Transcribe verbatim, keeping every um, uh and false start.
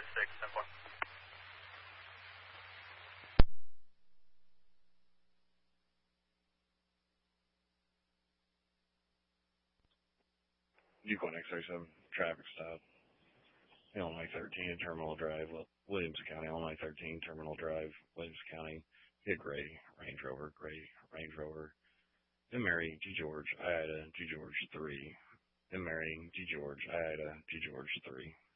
six, ten four. Yukon X-ray seven, traffic stop. Illinois thirteen, Terminal Drive, Williams County, Illinois thirteen, Terminal Drive, Williams County. Hit gray, Range Rover, gray, Range Rover. M. Mary, G. George, I. Ida, G. George three. M. Mary, G. George, I. Ida, G. George three.